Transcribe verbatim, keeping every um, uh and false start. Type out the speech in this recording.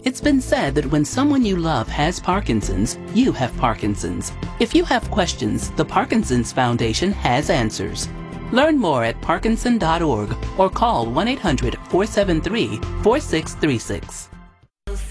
It's been said that when someone you love has Parkinson's, you have Parkinson's. If you have questions, the Parkinson's Foundation has answers. Learn more at parkinson dot org or call one eight hundred, four seven three, four six three six.